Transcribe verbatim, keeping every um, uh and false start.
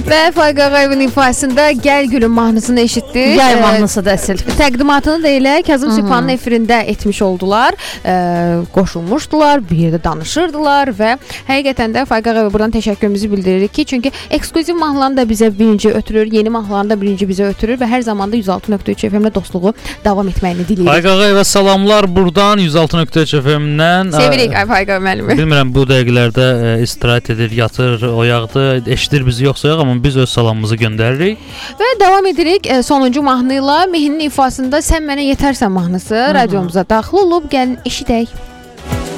Və Faiq Ağayevin ifasında Gəl Gülüm mahnısını eşitdik. Gəl mahnısı da əsl. Təqdimatını da elə Kazım Sübhanın efirində etmiş oldular. E, qoşulmuşdular, bir yerdə danışırdılar və həqiqətən də Faiq Ağayevə buradan təşəkkürümüzü bildiririk ki, çünki ekskluziv mahnılarını da bizə birinci ötürür, yeni mahnılarını da birinci bizə ötürür və hər zaman da yüz altı nöqtə üç F M-də dostluğu davam etməyini diləyirik. Faiq Ağayevə salamlar buradan yüz altı nöqtə üç F M-dən. Sevirik Faiq Ağay müəllimi. Bilmirəm bu dəqiqələrdə e, istirahət edir, yatır, oyaqdır, eşidir bizi yoxsa yox, amma biz öz salamımızı göndəririk. Və davam edirik e, sonuncu mahnı ilə Mehin'in ifasında Sən Mənə Yetərsən mahnısı radiomuza daxil olub, gəlin eşidək.